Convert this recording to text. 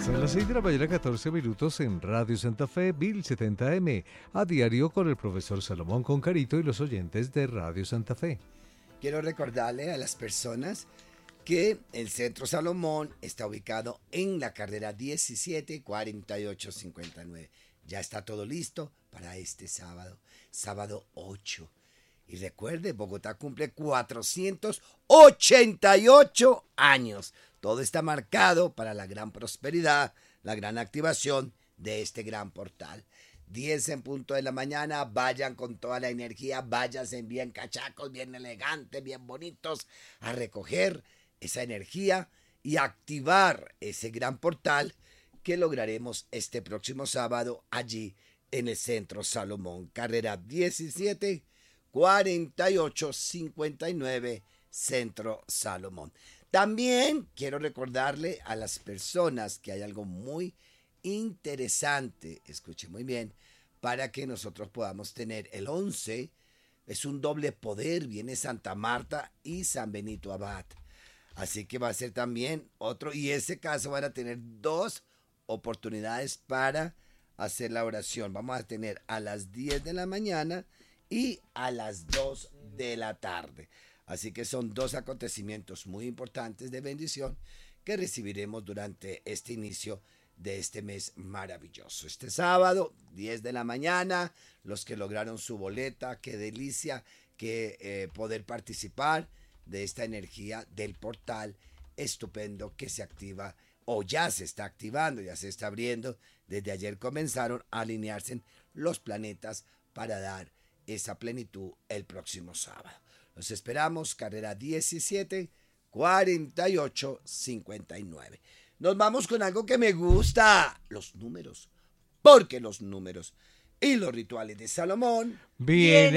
Son las 6 de la mañana, 14 minutos en Radio Santa Fe, 1070M, a diario con el profesor Salomón Concarito y los oyentes de Radio Santa Fe. Quiero recordarle a las personas que el Centro Salomón está ubicado en la carrera 174859. Ya está todo listo para este sábado 8. Y recuerde, Bogotá cumple 488 años. Todo está marcado para la gran prosperidad, la gran activación de este gran portal. 10 en punto de la mañana, vayan con toda la energía, váyanse bien cachacos, bien elegantes, bien bonitos, a recoger esa energía y activar ese gran portal que lograremos este próximo sábado allí en el Centro Salomón, carrera 174859, Centro Salomón. También quiero recordarle a las personas que hay algo muy interesante, escuche muy bien, para que nosotros podamos tener el 11, es un doble poder, viene Santa Marta y San Benito Abad. Así que va a ser también otro, y ese caso van a tener 2 oportunidades para hacer la oración. Vamos a tener a las 10 de la mañana y a las 2 de la tarde. Así que son 2 acontecimientos muy importantes de bendición que recibiremos durante este inicio de este mes maravilloso. Este sábado, 10 de la mañana, los que lograron su boleta, qué delicia que poder participar de esta energía del portal estupendo que se activa o ya se está activando, ya se está abriendo. Desde ayer comenzaron a alinearse los planetas para dar esa plenitud el próximo sábado. Los esperamos, carrera 174859. Nos vamos con algo que me gusta, los números, porque los números y los rituales de Salomón vienen